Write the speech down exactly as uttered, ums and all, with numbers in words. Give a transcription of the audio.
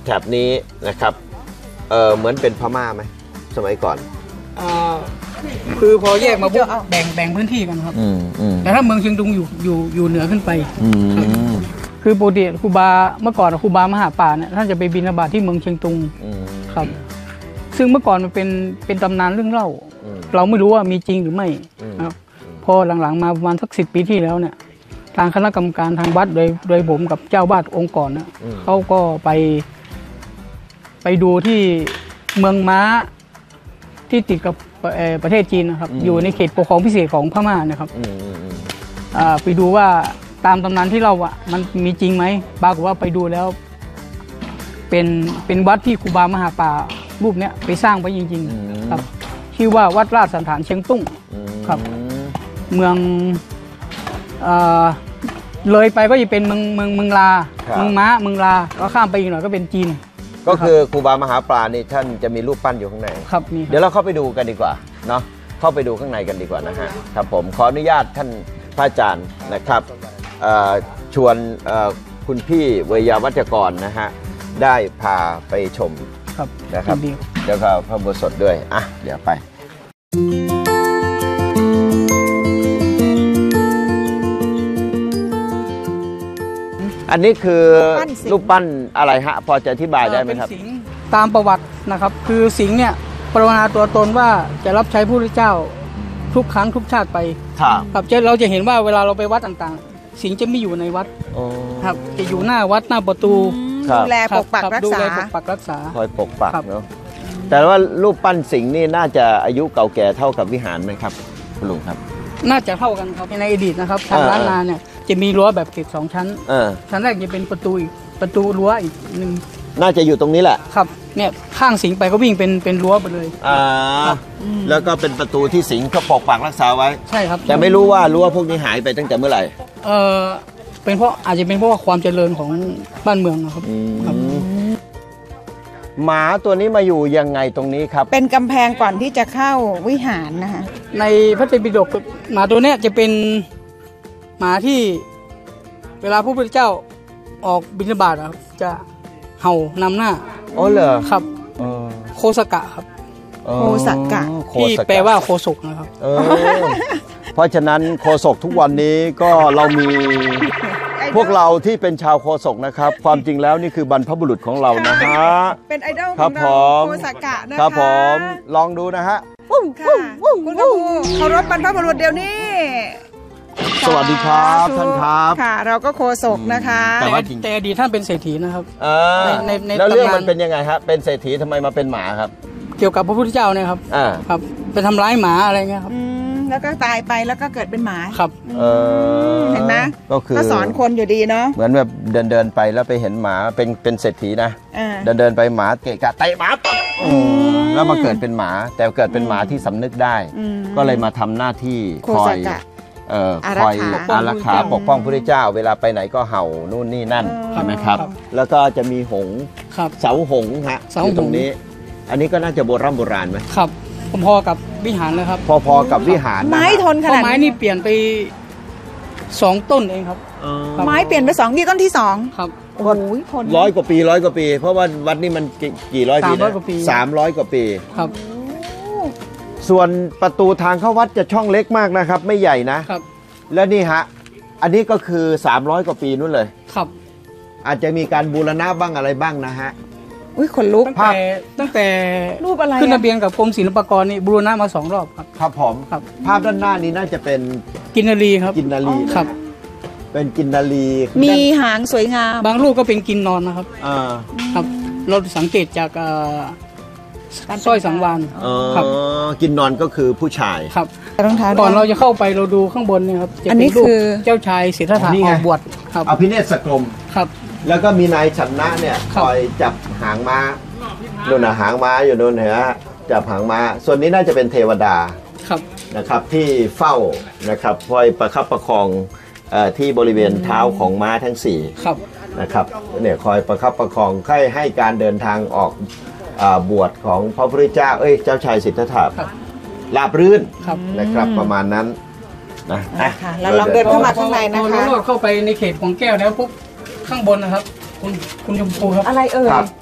แถบนี้นะครับเออเหมือนเป็นพม่าไหมสมัยก่อนคือพอแยกมาปุ๊บแบ่งแบ่งพื้นที่กันครับแต่ถ้าเมืองเชียงตุงอยู่อยู่อยู่เหนือขึ้นไปคือปกติครูบาเมื่อก่อนครูบามหาป่าเนี่ยท่านจะไปบิณฑบาตที่เมืองเชียงตุงครับซึ่งเมื่อก่อนมันเป็นเป็นตำนานเรื่องเล่าเราไม่รู้ว่ามีจริงหรือไม่ครับพอหลังๆมาประมาณสักสิบปีที่แล้วเนี่ยทางคณะกรรมการทางวัดโดยโดยผมกับเจ้าบ้านองค์ก่อนนะเขาก็ไปไปดูที่เมืองม้าที่ติดกับประเทศจีนนะครับอยู่ในเขตปกครองพิเศษของพม่านะครับไปดูว่าตามตำนานที่เราอ่ะมันมีจริงไหมปรากฏว่าไปดูแล้วเป็นเป็นวัดที่ครูบามหาป่ารูปเนี้ยไปสร้างไปจริงๆครับชื่อว่าวัดราชสันฐานเชียงตุ้งครับเมืองเลยไปก็จะเป็นเมืองเมืองเมืองลาเมืองม้าเมืองลาก็ข้ามไปอีกหน่อยก็เป็นจีนก็คือครูบามหาปรานี่ท่านจะมีรูปปั้นอยู่ข้างในครับนี่เดี๋ยวเราเข้าไปดูกันดีกว่าเนาะเข้าไปดูข้างในกันดีกว่านะฮะครับผมขออนุญาตท่านพระอาจารย์นะครับชวนคุณพี่เวยาวัจกรนะฮะได้พาไปชมนะครับเดี๋ยวก็พระอุโบสถด้วยอ่ะเดี๋ยวไปอันนี้คือรูปปั้นอะไรฮะพอจะอธิบายได้ไหมครับเป็นสิงห์ตามประวัตินะครับคือสิงห์เนี่ยปรารถนาตัวตนว่าจะรับใช้พระพุทธเจ้าทุกครั้งทุกชาติไปครับเราจะเห็นว่าเวลาเราไปวัดต่างๆสิงห์จะไม่อยู่ในวัดครับจะอยู่หน้าวัดหน้าประตูดูแลปกปักรักษาดูแลปกปักรักษาคอยปกปักเนาะแต่ว่ารูปปั้นสิงห์นี่น่าจะอายุเก่าแก่เท่ากับวิหารไหมครับคุณลุงครับน่าจะเท่ากันครับในอดีตนะครับทางล้านนาเนี่ยจะมีรั้วแบบเกศสองชั้นชั้นแรกจะเป็นประตูอีกประตูรั้วอีกหนึ่งน่าจะอยู่ตรงนี้แหละครับเนี่ยข้างสิงไปก็วิ่งเป็นเป็นรั้วไปเลยอ่าแล้วก็เป็นประตูที่สิงเขาปกปักรักษาไว้ใช่ครับแต่ไม่รู้ว่ารั้วพวกนี้หายไปตั้งแต่เมื่อไหร่เออเป็นเพราะอาจจะเป็นเพราะว่าความเจริญของบ้านเมืองนะครับหมาตัวนี้มาอยู่ยังไงตรงนี้ครับเป็นกำแพงก่อนที่จะเข้าวิหารนะคะในพระไตรปิฎกหมาตัวนี้จะเป็นหมาที่เวลาพระพุทธเจ้าออกบิณฑบาตครับจะเห่านำหน้าอ๋อเหรอครับโคสกะครับโคสกะที่แปลว่าโคศกนะครับเพราะฉะนั้นโคศกทุกวันนี้ก็เรามีพวกเราที่เป็นชาวโคศกนะครับความจริงแล้วนี่คือบรรพบุรุษของเรานะฮะเป็นไอดอลของเราโคสกะนะคะครับผมลองดูนะฮะค่ะคุณกระพูเคารพบรรพบุรุษเดี๋ยวนี้สวัสดีครับท่านครับค่ะเราก็โคศกนะคะแต่ว่าแต่อดีตท่านเป็นเศรษฐีนะครับแล้วเรื่องมันเป็นยังไงครับเป็นเศรษฐีทำไมมาเป็นหมาครับเกี่ยวกับพระพุทธเจ้าเนี่ยครับครับไปทำร้ายหมาอะไรเงี้ยครับแล้วก็ตายไปแล้วก็เกิดเป็นหมาครับเห็นไหมก็คือสอนคนอยู่ดีเนาะเหมือนแบบเดินเดินไปแล้วไปเห็นหมาเป็นเป็นเศรษฐีนะเดินเดินไปหมาเกะกะเตะหมาแล้วมาเกิดเป็นหมาแต่เกิดเป็นหมาที่สำนึกได้ก็เลยมาทำหน้าที่คอยเอ่อคอยอารักขาปกป้องพระพุทธเจ้าเวลาไปไหนก็เห่านู่นนี่นั่นใช่ไหมครับแล้วก็จะมีหงส์เสาหงส์ฮะอยู่ตรงนี้อันนี้ก็น่าจะโบราณโบราณไหมครับพอกับวิหารเลยครับพอๆกับวิหารไม้ทนขนาดไม้นี่เปลี่ยนไปสองต้นเองครับไม้เปลี่ยนไปสองที่ต้นที่สองครับโอ้ยทนร้อยกว่าปีร้อยกว่าปีเพราะว่าวัดนี้มันกี่ร้อยปีนะสามร้อยกว่าปีครับส่วนประตูทางเข้าวัดจะช่องเล็กมากนะครับไม่ใหญ่นะครับและนี่ฮะอันนี้ก็คือสามร้อยกว่าปีนู่นเลยครับอาจจะมีการบูรณะบ้างอะไรบ้างนะฮะอุ้ยขนลุกตั้งแต่ตั้งแต่รูปอะไรขึ้นทะเบียนกับกรมศิลปากรนี่บูรณะมาสองรอบครับครับผมครับภาพด้านหน้านี้น่าจะเป็นกินนารีครับกินนารีครับเป็นกินนารีมีหางสวยงามบางรูปก็เป็นกินนอนนะครับอ่าครับเราสังเกตจากสร้อยสังวาลครับกินนอนก็คือผู้ชายครับก่อนเราจะเข้าไปเราดูข้างบนเนี่ยครับอันนี้คือเจ้าชายสิทธัตถะออกบวชครับอภิเนศกรมครับแล้วก็มีนายชนะเนี่ยคอยจับหางม้านู่นนะหางม้าอยู่นู่นเห็นไหมจับหางม้าส่วนนี้น่าจะเป็นเทวดาครับนะครับที่เฝ้านะครับคอยประคับประคองที่บริเวณเท้าของม้าทั้งสี่นะครับเนี่ยคอยประคับประคองให้ให้การเดินทางออกบวชของพระพุทธเจ้าเอ้ยเจ้าชายสิทธัตถะราบรื่นนะครับประมาณนั้นนะเราลองเดินเข้ามาข้างในนะคะเราเข้าไปในเขตของแก้วแล้วปุ๊บข้างบนนะครับคุณคุณชมพูครับอะไรเอ่ย